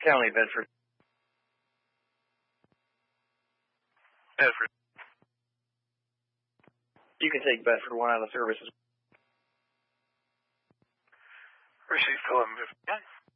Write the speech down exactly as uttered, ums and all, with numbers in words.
County, Bedford. Bedford. You can take Bedford one out of service. Received eleven fifty-nine.